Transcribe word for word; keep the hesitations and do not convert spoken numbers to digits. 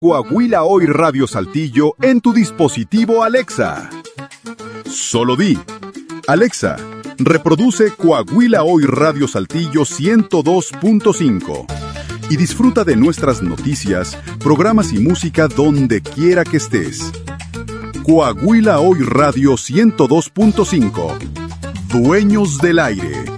Coahuila Hoy Radio Saltillo en tu dispositivo Alexa. Solo di: Alexa, reproduce Coahuila Hoy Radio Saltillo ciento dos punto cinco y disfruta de nuestras noticias, programas y música donde quiera que estés. Coahuila Hoy Radio ciento dos punto cinco. Dueños del aire.